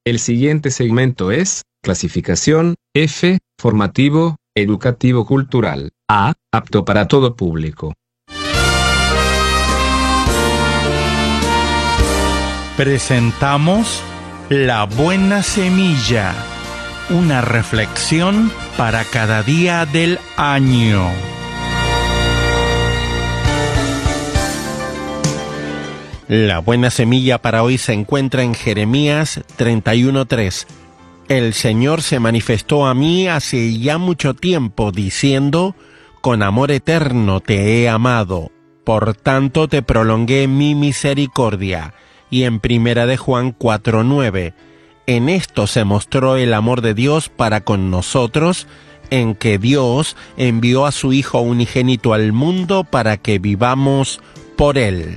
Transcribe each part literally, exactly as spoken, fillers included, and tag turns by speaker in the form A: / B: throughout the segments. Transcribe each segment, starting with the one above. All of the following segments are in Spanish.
A: El siguiente segmento es clasificación F, formativo, educativo cultural. A, apto para todo público.
B: Presentamos La Buena Semilla, una reflexión para cada día del año. La buena semilla para hoy se encuentra en Jeremías treinta y uno tres. El Señor se manifestó a mí hace ya mucho tiempo, diciendo: con amor eterno te he amado, por tanto te prolongué mi misericordia. Y en Primera de Juan cuatro nueve, en esto se mostró el amor de Dios para con nosotros, en que Dios envió a su Hijo unigénito al mundo para que vivamos por Él.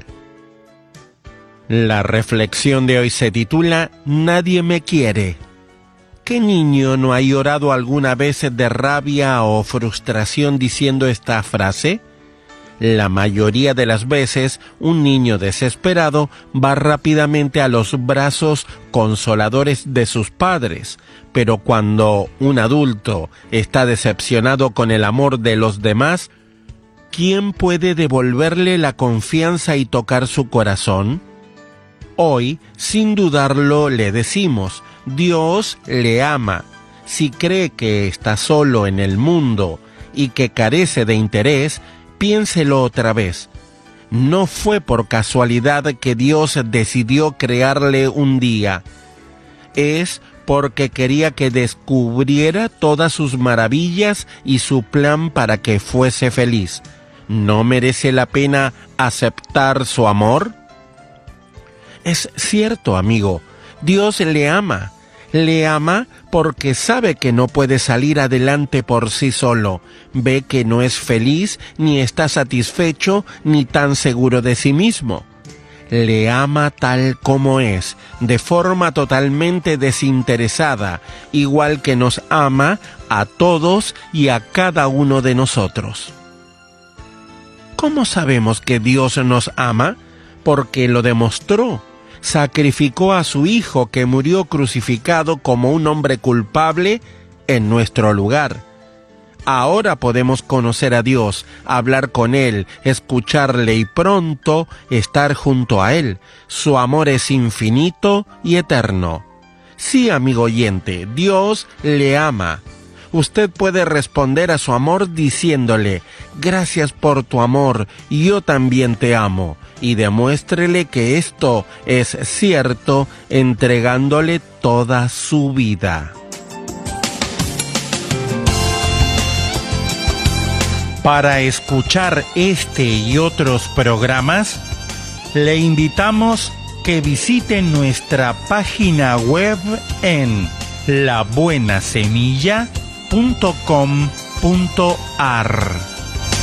B: La reflexión de hoy se titula Nadie me quiere. ¿Qué niño no ha llorado alguna vez de rabia o frustración diciendo esta frase? La mayoría de las veces, un niño desesperado va rápidamente a los brazos consoladores de sus padres, pero cuando un adulto está decepcionado con el amor de los demás, ¿quién puede devolverle la confianza y tocar su corazón? Hoy, sin dudarlo, le decimos: Dios le ama. Si cree que está solo en el mundo y que carece de interés, piénselo otra vez. No fue por casualidad que Dios decidió crearle un día. Es porque quería que descubriera todas sus maravillas y su plan para que fuese feliz. ¿No merece la pena aceptar su amor? Es cierto, amigo, Dios le ama. Le ama porque sabe que no puede salir adelante por sí solo. Ve que no es feliz, ni está satisfecho, ni tan seguro de sí mismo. Le ama tal como es, de forma totalmente desinteresada, igual que nos ama a todos y a cada uno de nosotros. ¿Cómo sabemos que Dios nos ama? Porque lo demostró. Sacrificó a su Hijo, que murió crucificado como un hombre culpable en nuestro lugar. Ahora podemos conocer a Dios, hablar con Él, escucharle y pronto estar junto a Él. Su amor es infinito y eterno. Sí, amigo oyente, Dios le ama. Usted puede responder a su amor diciéndole: gracias por tu amor, yo también te amo. Y demuéstrele que esto es cierto entregándole toda su vida. Para escuchar este y otros programas, le invitamos que visite nuestra página web en la buena semilla punto com punto ar.